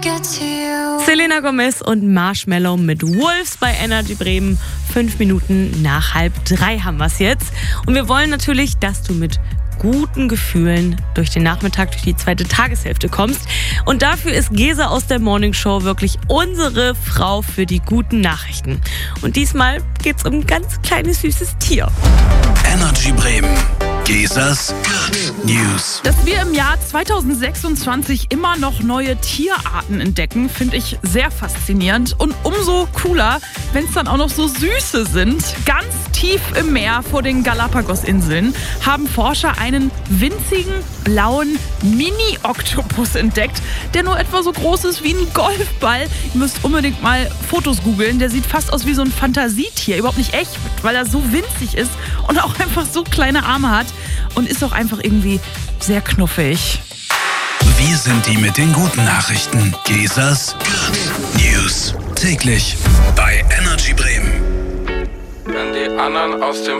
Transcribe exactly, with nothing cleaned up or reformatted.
Selena Gomez und Marshmello mit Wolves bei Energy Bremen. Fünf Minuten nach halb drei haben wir es jetzt. Und wir wollen natürlich, dass du mit guten Gefühlen durch den Nachmittag, durch die zweite Tageshälfte kommst. Und dafür ist Gesa aus der Morning Show wirklich unsere Frau für die guten Nachrichten. Und diesmal geht es um ein ganz kleines, süßes Tier. Energy Bremen. Gesas Good News. Dass wir im Jahr zweitausendsechsundzwanzig immer noch neue Tierarten entdecken, finde ich sehr faszinierend. Und umso cooler, wenn es dann auch noch so süße sind. Ganz tief im Meer vor den Galapagos-Inseln haben Forscher einen winzigen blauen Mini-Oktopus entdeckt, der nur etwa so groß ist wie ein Golfball. Ihr müsst unbedingt mal Fotos googeln. Der sieht fast aus wie so ein Fantasietier. Überhaupt nicht echt, weil er so winzig ist und auch einfach so kleine Arme hat. Und ist auch einfach irgendwie sehr knuffig. Wir sind die mit den guten Nachrichten. Gesas Good News. Täglich bei Energy Bremen. Wenn die anderen aus dem